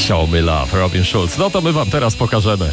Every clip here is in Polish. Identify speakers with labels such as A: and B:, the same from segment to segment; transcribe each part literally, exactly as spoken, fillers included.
A: Show Me Love, Robin Schulz. No to my wam teraz pokażemy.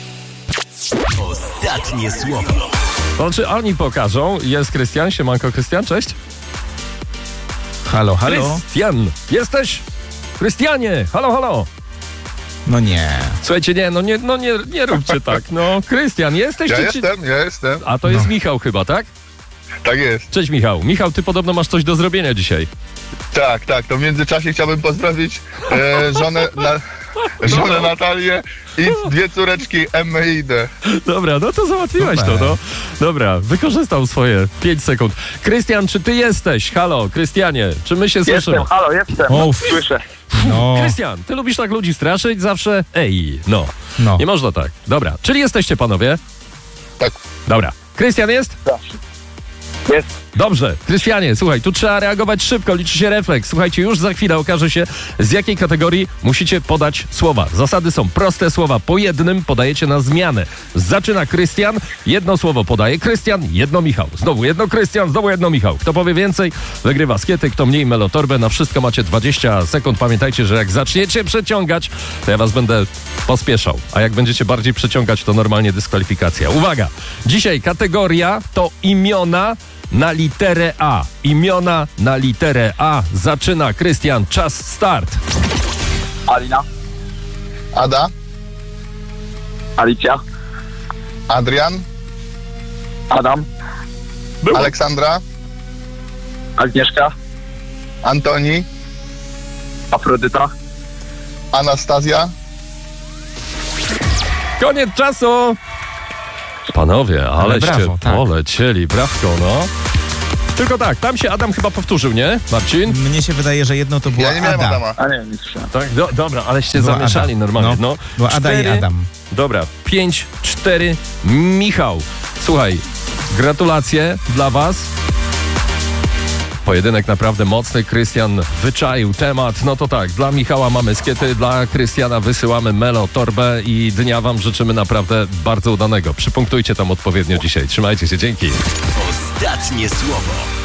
B: Ostatnie słowo.
A: To znaczy oni pokażą. Jest Krystian, siemanko Krystian, cześć.
C: Halo, halo.
A: Krystian, jesteś? Krystianie, halo, halo.
C: No nie.
A: Słuchajcie, nie, no nie, no nie, nie róbcie tak. No, Krystian, jesteś?
D: Ja
A: czy,
D: jestem, ja jestem.
A: A to jest Michał chyba, tak?
D: Tak jest.
A: Cześć Michał. Michał, ty podobno masz coś do zrobienia dzisiaj.
D: Tak, tak. To w międzyczasie chciałbym pozdrowić e, żonę, na, żonę Natalię i dwie córeczki Emmę i Idę.
A: Dobra, no to załatwiłeś
C: Super.
A: to, no. Dobra, wykorzystał swoje pięć sekund. Krystian, czy ty jesteś? Halo, Krystianie, czy my się słyszymy?
E: Jestem, halo, jestem.
C: O,
E: Słyszę.
C: No,
A: Krystian, ty lubisz tak ludzi straszyć zawsze? Ej, no.
C: no.
A: Nie można tak. Dobra, czyli jesteście panowie?
D: Tak.
A: Dobra. Krystian jest?
E: Jest.
A: Dobrze. Krystianie, słuchaj, tu trzeba reagować szybko, liczy się refleks. Słuchajcie, już za chwilę okaże się, z jakiej kategorii musicie podać słowa. Zasady są proste, słowa po jednym podajecie na zmianę. Zaczyna Krystian, jedno słowo podaje Krystian, jedno Michał. Znowu jedno Krystian, znowu jedno Michał. Kto powie więcej, wygrywa skiety, kto mniej melotorbę. Na wszystko macie dwadzieścia sekund. Pamiętajcie, że jak zaczniecie przeciągać, to ja was będę pospieszał. A jak będziecie bardziej przeciągać, to normalnie dyskwalifikacja. Uwaga! Dzisiaj kategoria to imiona na literę A. Imiona na literę A. Zaczyna Krystian. Czas start.
E: Alina,
D: Ada,
E: Alicja,
D: Adrian,
E: Adam,
A: Było.
D: Aleksandra,
E: Agnieszka,
D: Antoni,
E: Afrodyta,
D: Anastazja.
A: Koniec czasu. Panowie,
C: Ale
A: aleście
C: brawo, tak.
A: polecieli. Brawko, no. Tylko tak, tam się Adam chyba powtórzył, nie? Marcin?
C: Mnie się wydaje, że jedno to była
D: Ja nie miałem
C: Ada.
D: Adama.
E: a nie, nie słyszałem.
A: Tak, do, dobra, aleście
C: Była
A: zamieszali
C: Ada.
A: normalnie. No.
C: No, była Ada i
A: Cztery-
C: Adam.
A: Dobra, pięć, cztery, Michał. Słuchaj, gratulacje dla was. Pojedynek naprawdę mocny. Krystian wyczaił temat. No to tak, dla Michała mamy skiety, dla Krystiana wysyłamy melo, torbę i dnia wam życzymy naprawdę bardzo udanego. Przypunktujcie tam odpowiednio dzisiaj. Trzymajcie się, dzięki.
B: Ostatnie słowo.